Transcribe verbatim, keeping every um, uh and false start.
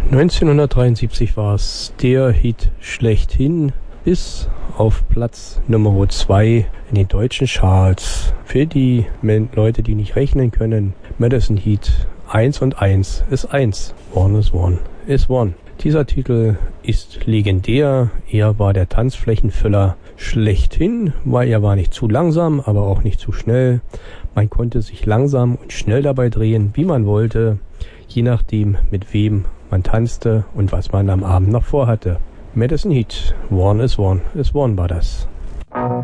neunzehnhundertdreiundsiebzig war es der Hit schlechthin, bis auf Platz Nummer zwei in den deutschen Charts. Für die Leute, die nicht rechnen können, Madison Heat eins und eins ist eins. One is one is one. Dieser Titel ist legendär. Er war der Tanzflächenfüller schlechthin, weil er war nicht zu langsam, aber auch nicht zu schnell. Man konnte sich langsam und schnell dabei drehen, wie man wollte, je nachdem, mit wem man tanzte und was man am Abend noch vorhatte. Madison Heat, One is One is One war das.